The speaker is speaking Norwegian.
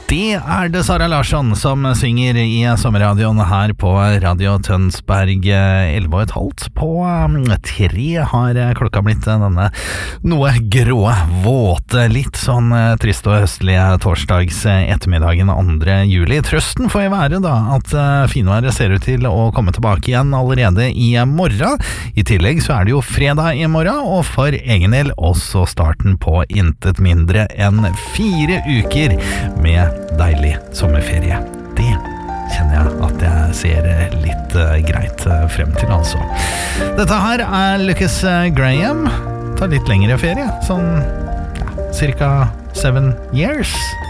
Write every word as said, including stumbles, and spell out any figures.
Det er det Sara Larsson som synger i sommerradioen her på Radio Tønsberg. elleve og et halvt på tre har klokka blitt denne noe grå, våte, litt sånn trist og høstlige torsdags ettermiddagen andre juli. Trøsten får jeg være da at finværet ser ut til å komme tilbake igjen allerede i morgen. I tillegg så er det jo fredag i morgen, og for egen del også starten på intet mindre enn fire uker med deilig sommerferie. Det kjenner jeg at jeg ser litt uh, greit uh, frem til, altså. Dette her er Lucas Graham. Tar litt lengre ferie, sånn ja, cirka seven years.